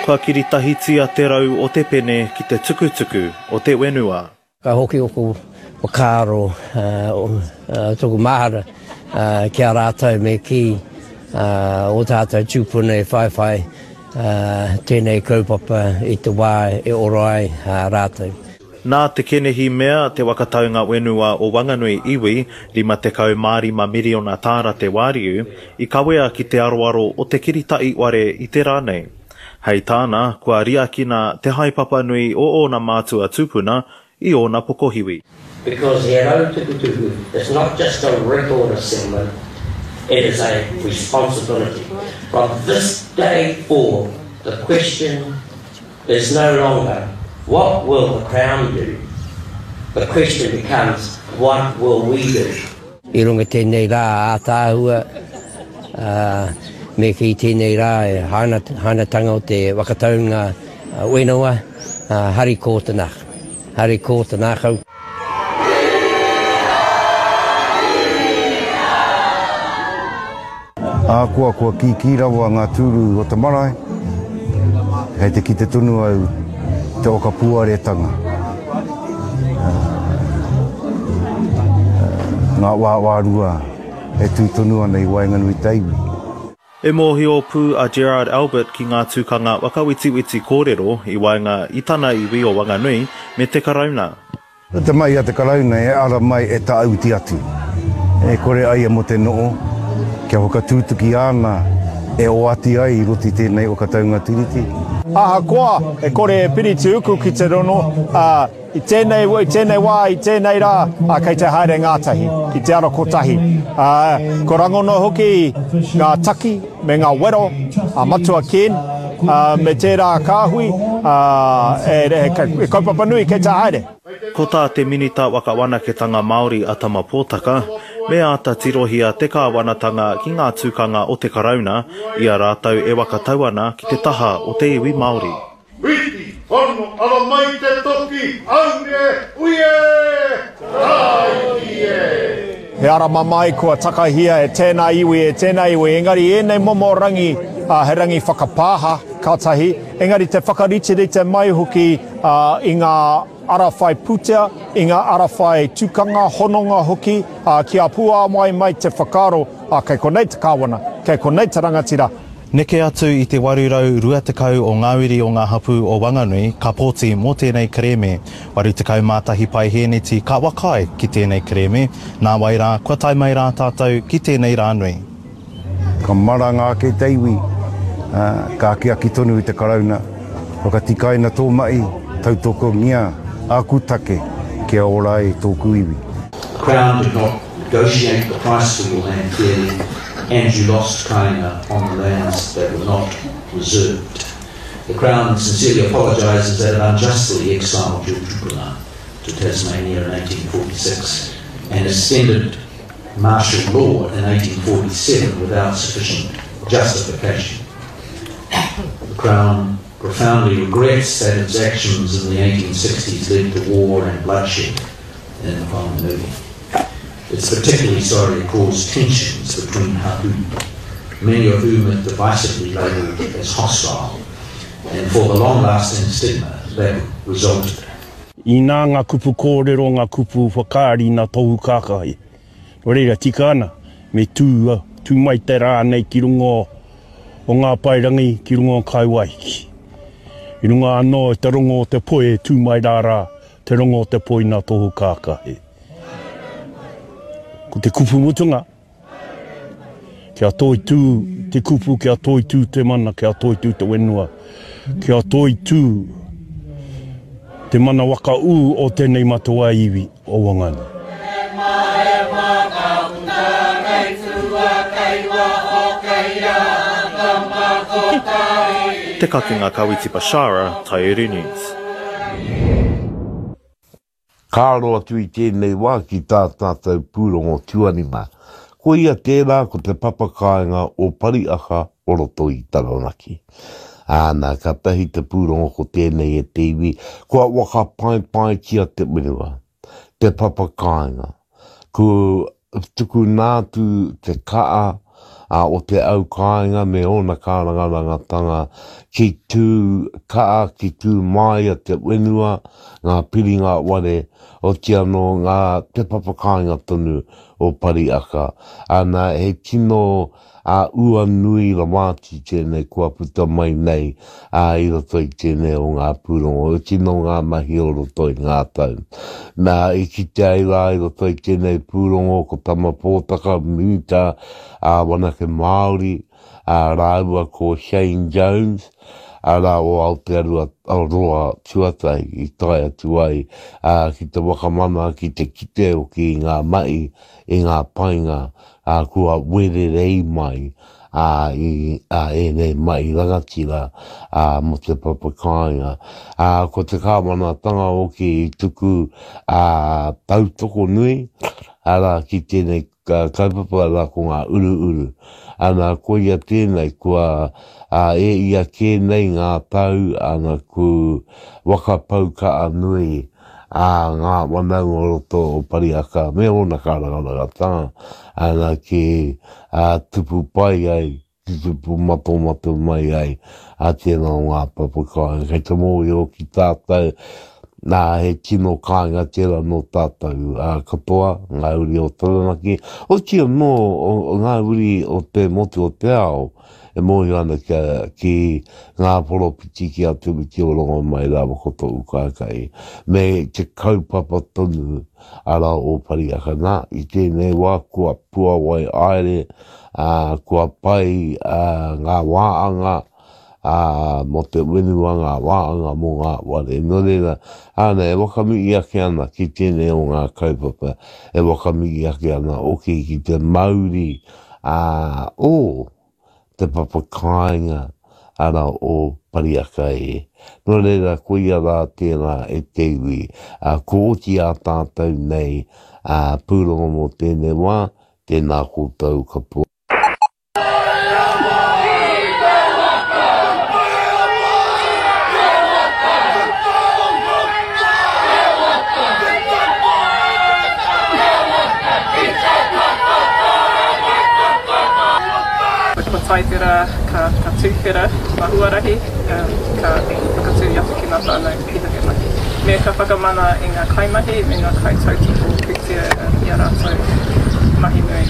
Kua kiritahiti a te rau o te pene ki te tukutuku o te wenua. Ka hoki o ko wakaaro tuku mahara ki a rātou me ki o tātou tūpuna e whaiwhai tēnei kaupapa i te wā e orai rātou. Nā te kenehi mea te wakataunga wenua o Wanganui iwi 50 mārima miriona tāra te wāriu i kawea ki te aroaro o te kiritai ware i te rānei. Hei tāna, kua riakina te haipapa nui o ona mātua tūpuna I ona pokohiwi. Because the Arau Tukutuku is not just a record of settlement, it is a responsibility. From this day forward, the question is no longer what will the Crown do? The question becomes what will we do? I runga tēnei rā ātāhua, me ki tēnei rā e hainatanga o te wakataunga wenua, hari kōtanaka. Hari kōtanaka. Kua ki rawa ngā tūru o te marae, hei te ki te tunu au te oka puaretanga. Ngā wārua e tūtonu ana I Wainganui Teiwi. E mōhi o pū a Gerard Albert ki ngā tūkanga wakawitiwiti kōrero I wainga I tana iwi o Wanganui me te karauna. Te mai a te karauna e ara mai e ta auti atu. E kore ai mo te noo, kia hoka tūtuki ana e o ati ai roti tēnei o ka taunga tiriti. Aha koa, e kore piriti uku ki te rono, I tēnei wā, I tēnei rā, kei te haere ngātahi, ki te ara kotahi. Ko rangono hoki ngā taki, me ngā wero, matua ken, me tērā kāhui, e kaupapa nui kei te haere. Ko tā te minita wakawanaketanga Māori a tama pōtaka, me ata tirohia te kāwanatanga ki ngā tūkanga o te karauna, I a rātau e wakatau ana ki te taha o te iwi Māori. Witi, hono, ala mai te toki, aune, uie, tai e. He ara mamai kua takahia e tēnā iwi, engari enei momorangi, he rangi whakapāha, kātahi, engari te whakaritirite mai hoki I ngā arawhai putea, I ngā arawhai tūkanga, hononga hoki, ki a pua mai te whakaro, kei konei te kāwana, kei konei te rangatira. Neke atu I te warurau 20 o ngāwiri o ngā hapu o Wanganui, ka pōti mō tēnei kreme, 20 mātahi pai hēneti ka wakai ki tēnei kreme, nā wairā, kua tai mai rā tātou ki tēnei rānui. Ka mara ngā kei teiwi, ka kia ki tonu I te karauna, waka tikaina tō mai, tautoko ngia, ākutake, kia orai tōku iwi. The Crown did not negotiate the price for your land clearly, and you lost kainga on the lands that were not reserved. The Crown sincerely apologises that it unjustly exiled your tupuna to Tasmania in 1846 and extended martial law in 1847 without sufficient justification. The Crown profoundly regrets that its actions in the 1860s led to war and bloodshed in Whanganui. It's particularly sorry it caused tensions between hapu, many of whom are divisively labelled as hostile, and for the long-lasting stigma that resulted. I nā ngā kupu kōrero, ngā kupu whakaari nā tohu kākai. Reira tika ana, me tū mai te rā nei ki rungo o ngā pairangi ki rungo kaiwaiki. I runga anō te rongo o te poe tū mai rā, te rongo o te poe nā tohu kākai. Ko te kupu mutunga, kia toi tū te kupu, kia toi tū te mana, kia toi tū te wenua, kia toi tū te mana waka u o tēnei matua iwi o Wanganui. Te kakinga Kawiti Bashara, Taieri News. Kāro atu I tēnei wā ki tātātou pūrongo tuanima. Ko ia tērā ko te papakainga o Pariaka o roto I Taranaki. Āna, ka tahi te pūrongo ko tēnei e teiwi, kua waka pai kia te wenua. Te papakainga. Ko tuku nātu te kaa, o te au kāinga me ona kārangarangatanga ki tū kaa, ki tū mai a te wenua, ngā piringa ware, o te ano ngā te papakāinga tonu o Pariaka. Ana he tino ua nui la māti tēnei kua puta mai nei i roto i tēnei o ngā pūrongo. O tino ngā mahi o roto i ngā tau. Nā i ki te aira i roto i tēnei pūrongo ko tama pōtaka minita wanake Māori, rāua ko Shane Jones, ara o Aotearoa roa tuatai i tai atu ai ki te wakamana ki te kite o ki ngā mai i ngā painga kua were rei mai e nei mai rangatira mo te papakainga. Ko te kāwana tanga o ki tuku tautoko nui ara ki tēnei kaupapa ala ko ngā uru. Ana ko ia tēnei kua ia kēnei ngā tau ana ku wakapau ka anui ngā wanau o roto o Pariaka me ona kārangaratanga ana ki tupu pai ai, tupu mato mai ai tēnā ngā papakai. Kei te mōi o ki tātou nā he tino kāinga tēra no tātou katoa, ngā uri o Taranaki. O tia no ngā uri o te motu o te ao, e mōhi ana ki ngā poropiti ki atu ki o rongo mai rā wakoto ukakai. Me te kaupapa tonu ara o Pariaka nā, i tēnei wā kua pua wai aere, kua pai ngā wāanga, mo te wenua ngā wāanga mō ngā ware. No reira, ana e wakami i ake ana ki tēnei o ngā kaupapa, e wakami i ake ana o ki te Māori o te papakainga ara o Pariaka e. No reira, ko ia rā tēnā e te iwi, ko oti a tātou nei, pūrongo mo tēnei wā, tēnā koutou kapua. Taitera ka tūwhera mahuarahi, ka whakatū i atu ki ngā whānau pihake mahi. Me ka whakamana i ngā kaimahi, me ngā kaitautoko kutia i a rātou mahi nui.